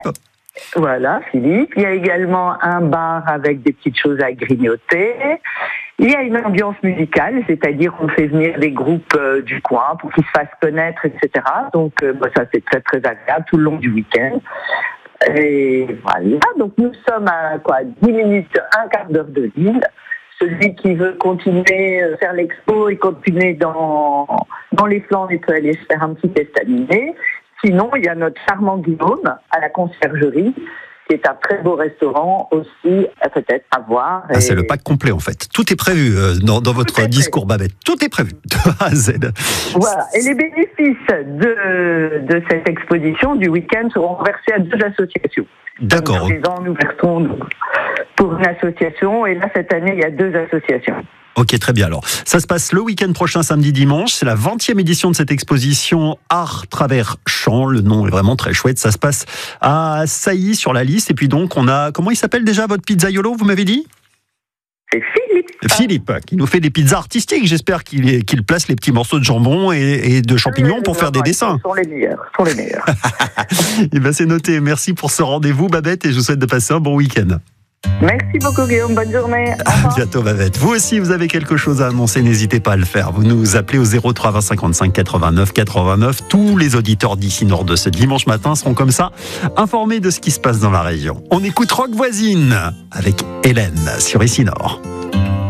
Voilà, Philippe. Il y a également un bar avec des petites choses à grignoter. Il y a une ambiance musicale, c'est-à-dire qu'on fait venir des groupes du coin pour qu'ils se fassent connaître, etc. Donc ça c'est très très agréable tout le long du week-end. Et voilà, donc nous sommes à 10 minutes, un quart d'heure de Lille. Celui qui veut continuer faire l'expo et continuer dans les flancs, il peut aller se faire un petit estaminet. Sinon, il y a notre charmant Guillaume à la conciergerie, qui est un très beau restaurant aussi, peut-être à voir. Ah, c'est le pack complet en fait. Tout est prévu dans votre discours, Babette. Tout est prévu de A à Z. Voilà. Et les bénéfices de cette exposition du week-end seront versés à 2 associations. D'accord. Tous les ans, nous versons pour une association. Et là, cette année, il y a 2 associations. Ok, très bien. Alors, ça se passe le week-end prochain, samedi, dimanche. C'est la 20e édition de cette exposition Art Travers Champs. Le nom est vraiment très chouette. Ça se passe à Sailly sur la Lys. Et puis donc, on a, comment il s'appelle déjà votre pizzaiolo, vous m'avez dit? C'est Philippe. Philippe, qui nous fait des pizzas artistiques. J'espère qu'il place les petits morceaux de jambon et de champignons pour faire des dessins. Ce sont les meilleurs. Et ben, c'est noté. Merci pour ce rendez-vous, Babette, et je vous souhaite de passer un bon week-end. Merci beaucoup Guillaume, bonne journée. À bientôt Babette. Vous aussi, vous avez quelque chose à annoncer, n'hésitez pas à le faire. Vous nous appelez au 03 20 55 89 89. Tous les auditeurs d'ici Nord de ce dimanche matin seront comme ça informés de ce qui se passe dans la région. On écoute Rock Voisine avec Hélène sur ici Nord.